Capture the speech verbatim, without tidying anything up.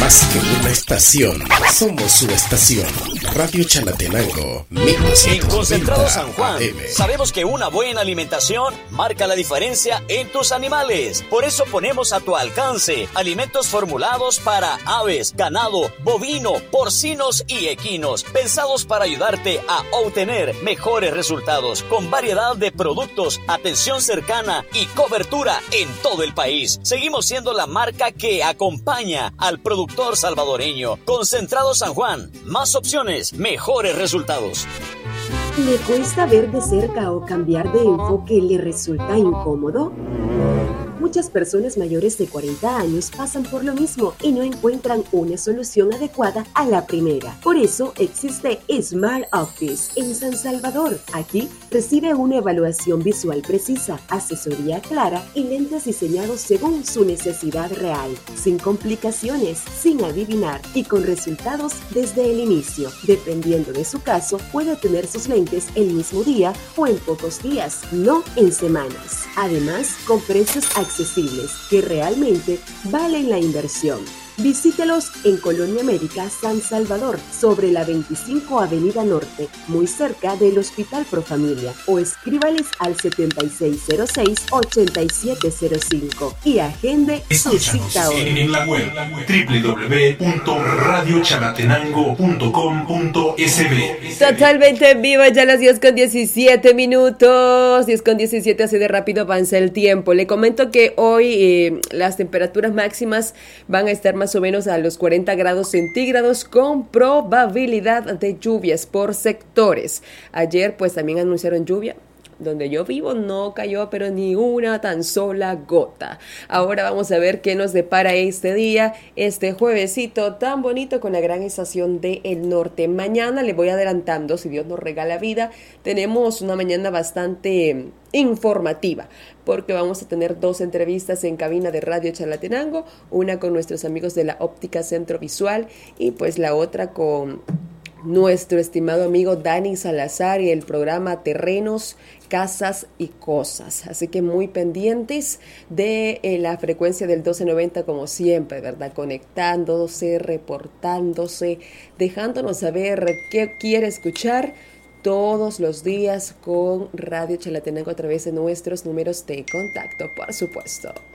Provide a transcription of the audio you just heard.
más que una estación, somos su estación. Radio Chalatenango, mil doscientos En Concentrado noventa San Juan, A M. sabemos que una buena alimentación marca la diferencia en tus animales. Por eso ponemos a tu alcance alimentos formulados para aves, ganado, bovino, porcinos y equinos, pensados para ayudarte a obtener mejores resultados, con variedad de productos, atención cercana y cobertura en todo el país. Seguimos siendo la marca que acompaña al productor salvadoreño. Concentrado San Juan, más opciones, mejores resultados. ¿Le cuesta ver de cerca o cambiar de enfoque le resulta incómodo? Muchas personas mayores de cuarenta años pasan por lo mismo y no encuentran una solución adecuada a la primera. Por eso existe Smart Office en San Salvador. Aquí recibe una evaluación visual precisa, asesoría clara y lentes diseñados según su necesidad real, sin complicaciones, sin adivinar y con resultados desde el inicio. Dependiendo de su caso, puede tener sus lentes el mismo día o en pocos días, no en semanas. Además, con precios accesibles que realmente valen la inversión. Visítelos en Colonia América, San Salvador, sobre la veinticinco Avenida Norte, muy cerca del Hospital Profamilia, o escríbales al setenta y seis cero seis, ochenta y siete cero cinco y agende su cita hoy. En la web doble u doble u doble u punto radio chalatenango punto com punto es be. Totalmente en vivo, ya las diez con diecisiete minutos, diez con diecisiete, así de rápido avanza el tiempo. Le comento que hoy eh, las temperaturas máximas van a estar más o menos a los cuarenta grados centígrados con probabilidad de lluvias por sectores. Ayer pues también anunciaron lluvia. Donde yo vivo no cayó pero ni una tan sola gota. Ahora vamos a ver qué nos depara este día, este juevesito tan bonito con la gran estación del norte. Mañana le voy adelantando, si Dios nos regala vida, tenemos una mañana bastante informativa, porque vamos a tener dos entrevistas en cabina de Radio Chalatenango, una con nuestros amigos de la Óptica Centro Visual y pues la otra con nuestro estimado amigo Dani Salazar y el programa Terrenos, Casas y Cosas. Así que muy pendientes de eh, la frecuencia del doce noventa como siempre, ¿verdad? Conectándose, reportándose, dejándonos saber qué quiere escuchar todos los días con Radio Chalatenango a través de nuestros números de contacto, por supuesto.